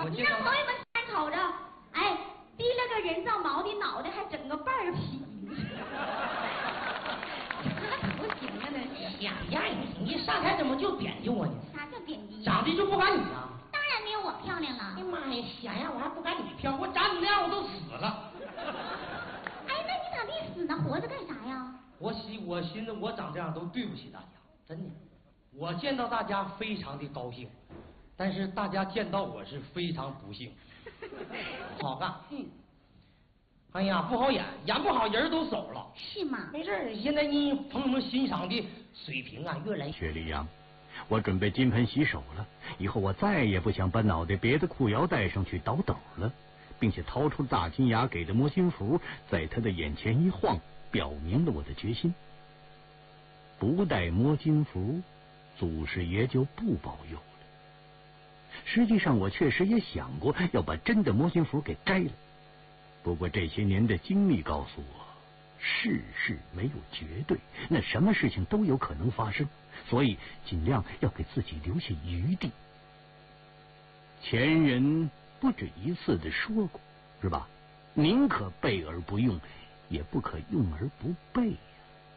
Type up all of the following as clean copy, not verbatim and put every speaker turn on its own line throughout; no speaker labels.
你让朋友们看瞅着，哎，提了个人造毛的脑袋，还整个半皮，那不行啊！那
呀呀，你上台怎么就贬低我呢？
啥叫贬低？
长得就不赶你啊？
当然没有我漂亮了。
哎呀妈呀，想呀，我还不赶你漂亮，我长你那样我都死了。
哎，那你咋地死呢？活着干啥呀？
我寻思我长这样都对不起大家，真的。我见到大家非常的高兴，但是大家见到我是非常不幸。不好干，哎呀，不好演，演不好人都走了。
是吗？
没事，现在呢，朋友们欣赏的水平啊越来越。
薛立阳，我准备金盆洗手了，以后我再也不想把脑袋别在裤腰带上去倒斗了，并且掏出大金牙给的摸金符，在他的眼前一晃，表明了我的决心。不带摸金符，祖师爷就不保佑了。实际上我确实也想过要把真的摸金符给摘了，不过这些年的经历告诉我，世事没有绝对，那什么事情都有可能发生，所以尽量要给自己留下余地。前人不止一次的说过，是吧？宁可备而不用，也不可用而不备呀。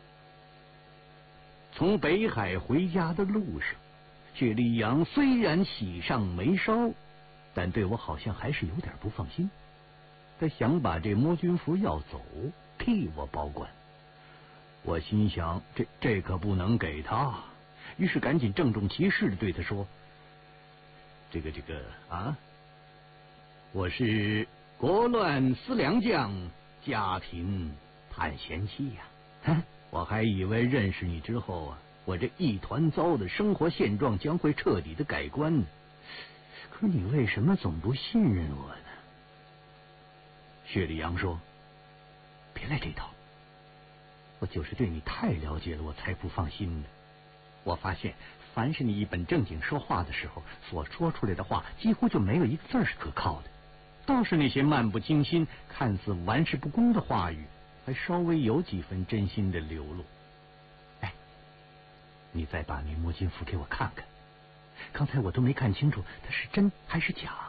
从北海回家的路上，薛立阳虽然喜上眉梢，但对我好像还是有点不放心。他想把这摸金符要走，替我保管。我心想，这可不能给他，于是赶紧郑重其事的对他说：“这个啊，我是国乱思良将，家贫盼贤妻呀。我还以为认识你之后啊，我这一团糟的生活现状将会彻底的改观呢。可你为什么总不信任我呢？”薛立阳说：“别来这套，我就是对你太了解了，我才不放心呢。我发现，凡是你一本正经说话的时候，所说出来的话几乎就没有一个字是可靠的，倒是那些漫不经心、看似玩世不恭的话语，还稍微有几分真心的流露。哎，你再把那摸金符给我看看，刚才我都没看清楚它是真还是假。”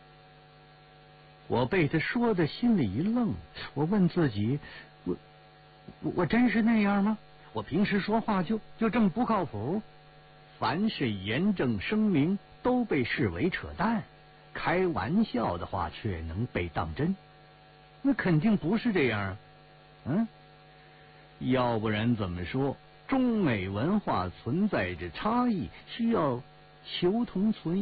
我被他说的心里一愣，我问自己，我真是那样吗？我平时说话就这么不靠谱？凡是严正声明都被视为扯淡，开玩笑的话却能被当真，那肯定不是这样啊。要不然怎么说中美文化存在着差异，需要求同存异？